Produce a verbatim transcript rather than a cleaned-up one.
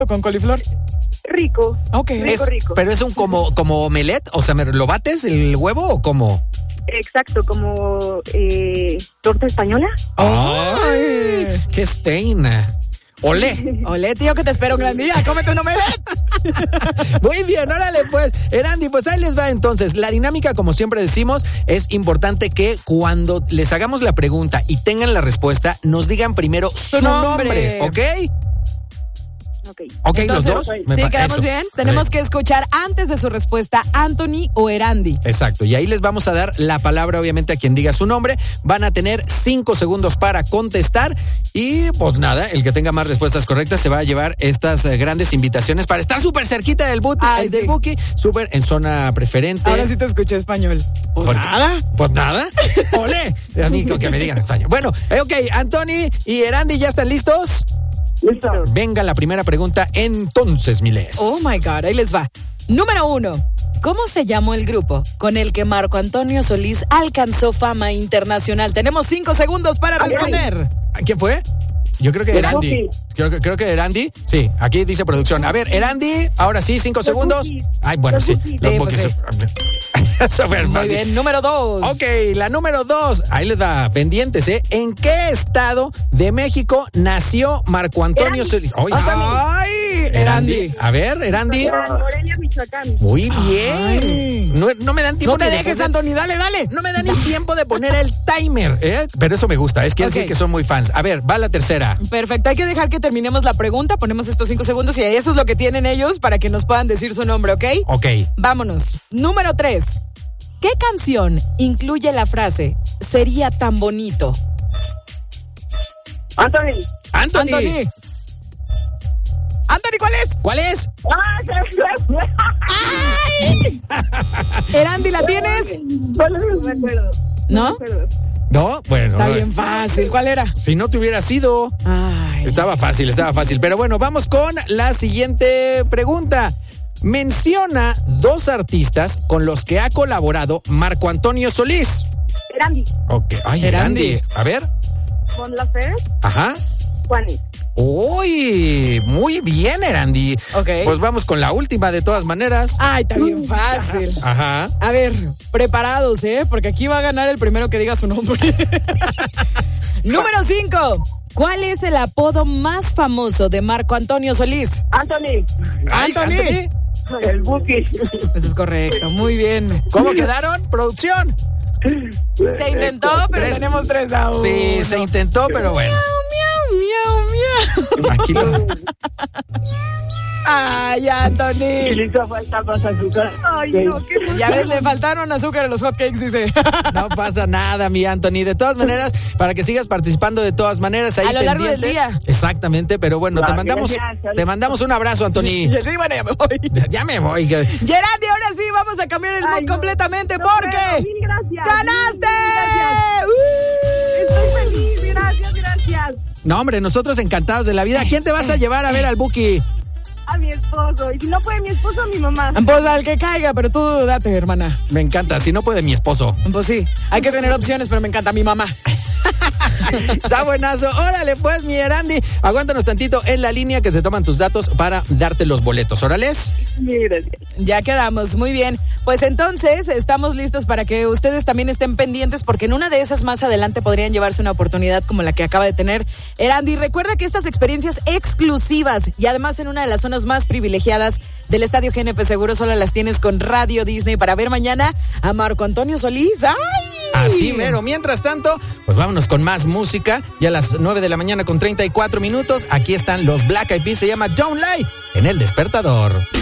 con coliflor? Rico. Ok. Rico, Es- rico. Pero es un como, como omelette, o sea, ¿me- ¿lo bates el huevo o cómo? Exacto, como eh, torta española. ¡Ay! ¡Qué stein! ¡Olé! Olé, tío, que te espero un gran día. Cómete un omelette. Muy bien, órale pues. Erandi, pues ahí les va entonces. La dinámica, como siempre decimos, es importante que cuando les hagamos la pregunta y tengan la respuesta, nos digan primero su, nombre. nombre, ¿ok? Ok. Ok, Entonces, los dos. sí, Me pa- quedamos eso. bien. Tenemos que escuchar antes de su respuesta Anthony o Erandi. Exacto, y ahí les vamos a dar la palabra obviamente a quien diga su nombre. Van a tener cinco segundos para contestar y pues nada, el que tenga más respuestas correctas se va a llevar estas eh, grandes invitaciones para estar súper cerquita del, boot, Ay, eh, del sí. Buki, súper en zona preferente. Ahora sí te escuché español. Pues ¿Por qué? nada. Pues nada. ¡Olé! A mí que me digan español. Bueno, eh, ok, Anthony y Erandi, ¿ya están listos? Listo. Venga la primera pregunta entonces, Miles. Oh my God, ahí les va. Número uno. ¿Cómo se llamó el grupo con el que Marco Antonio Solís alcanzó fama internacional? Tenemos cinco segundos para Ay, responder. ¿Quién fue? Yo creo que Los Erandi. Bukis. Creo que, creo que Erandi. Sí, aquí dice producción. A ver, Erandi, ahora sí, cinco Los segundos. Bukis. Ay, bueno, Los sí. Bukis. Los Sí, pues Bukis. Súper Muy fácil. bien, número dos. Ok, la número dos. Ahí les da pendientes, ¿eh? ¿En qué estado de México nació Marco Antonio Erandi. Solís? Ay, Ay, Erandi. A ver, Erandi. Morelia, Michoacán. Muy bien. Ay. No, no me dan tiempo No te ni de dejes, poner- Anthony, dale, dale. No me dan ni tiempo de poner el timer, ¿eh? Pero eso me gusta, es que Ok. decir que son muy fans. A ver, va la tercera. Perfecto, hay que dejar que terminemos la pregunta, ponemos estos cinco segundos y eso es lo que tienen ellos para que nos puedan decir su nombre, ¿ok? Ok. Vámonos. Número tres. ¿Qué canción incluye la frase sería tan bonito? Anthony. Anthony. Anthony. Anthony, ¿cuál es? ¿Cuál es? Erandi, ¿la tienes? Solo no me acuerdo. ¿No? me acuerdo. No, bueno. Está no, bien fácil. ¿Cuál era? Si no te hubiera sido. Ay. Estaba fácil, estaba fácil. Pero bueno, vamos con la siguiente pregunta. Menciona dos artistas con los que ha colaborado Marco Antonio Solís. Erandi. Ok. Ay, Erandi. Erandi. A ver. Mon Laferte. Ajá. Juanes. Uy, muy bien, Erandi. Ok. Pues vamos con la última de todas maneras. Ay, está bien fácil. Ajá. A ver, preparados, ¿eh? Porque aquí va a ganar el primero que diga su nombre. Número cinco. ¿Cuál es el apodo más famoso de Marco Antonio Solís? Anthony. Ay, Anthony. El Buki. Eso es correcto, muy bien. ¿Cómo quedaron? ¿Producción? Se intentó, pero Tres. tenemos tres a uno. Sí, se intentó, pero bueno. Miau, miau, miau. Aquí lo- Ay, Anthony. hizo falta más azúcar. Ay, no, qué Ya ves, le faltaron azúcar a los hotcakes, dice. No pasa nada, mi Anthony. De todas maneras, para que sigas participando de todas maneras ahí A lo largo del pendiente. día. Exactamente, pero bueno, te Gracias, mandamos, gracias. te mandamos un abrazo, Y Anthony. así, bueno, ya me voy. Ya, ya me voy. que- Gerardi, ahora sí vamos a cambiar el mood Ay, no. completamente No porque puedo, mil gracias. ¡ganaste! Mil gracias. ¡Uh! Estoy feliz. Gracias, gracias. No, hombre, nosotros encantados de la vida. ¿A quién te vas a llevar a ver al Buki? A mi esposo. Y si no puede mi esposo, a mi mamá. Pues al que caiga, pero tú date, hermana. Me encanta, si no puede mi esposo. Pues sí, hay que tener opciones, pero me encanta mi mamá. Está buenazo. Órale, pues, mi Erandi. Aguántanos tantito en la línea que se toman tus datos para darte los boletos. Órales. Mil gracias. Ya quedamos, muy bien. Pues entonces estamos listos para que ustedes también estén pendientes porque en una de esas más adelante podrían llevarse una oportunidad como la que acaba de tener Erandi. Recuerda que estas experiencias exclusivas y además en una de las zonas más privilegiadas del Estadio G N P Seguro solo las tienes con Radio Disney para ver mañana a Marco Antonio Solís. ¡Ay! Así mero. Mientras tanto, pues vámonos con más música. Ya a las nueve de la mañana con treinta y cuatro minutos. Aquí están los Black Eyed Peas. Se llama Don't Lie en El Despertador.